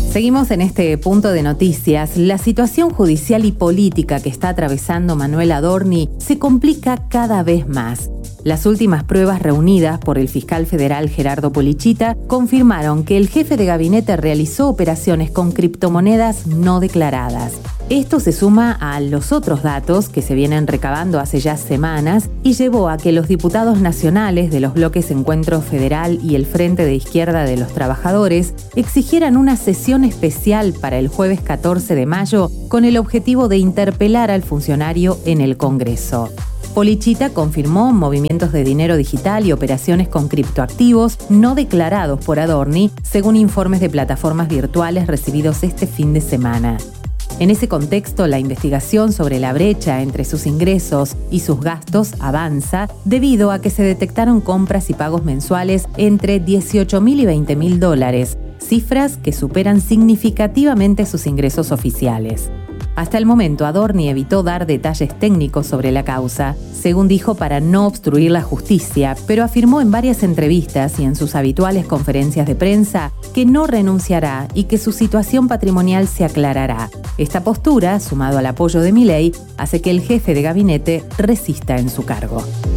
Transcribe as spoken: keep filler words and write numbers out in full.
Seguimos en este punto de noticias. La situación judicial y política que está atravesando Manuel Adorni se complica cada vez más. Las últimas pruebas reunidas por el fiscal federal Gerardo Polichita confirmaron que el jefe de gabinete realizó operaciones con criptomonedas no declaradas. Esto se suma a los otros datos que se vienen recabando hace ya semanas y llevó a que los diputados nacionales de los bloques Encuentro Federal y el Frente de Izquierda de los Trabajadores exigieran una sesión especial para el jueves catorce de mayo con el objetivo de interpelar al funcionario en el Congreso. Polichita confirmó movimientos de dinero digital y operaciones con criptoactivos no declarados por Adorni, según informes de plataformas virtuales recibidos este fin de semana. En ese contexto, la investigación sobre la brecha entre sus ingresos y sus gastos avanza debido a que se detectaron compras y pagos mensuales entre dieciocho mil y veinte mil dólares, cifras que superan significativamente sus ingresos oficiales. Hasta el momento, Adorni evitó dar detalles técnicos sobre la causa, según dijo, para no obstruir la justicia, pero afirmó en varias entrevistas y en sus habituales conferencias de prensa que no renunciará y que su situación patrimonial se aclarará. Esta postura, sumado al apoyo de Milei, hace que el jefe de gabinete resista en su cargo.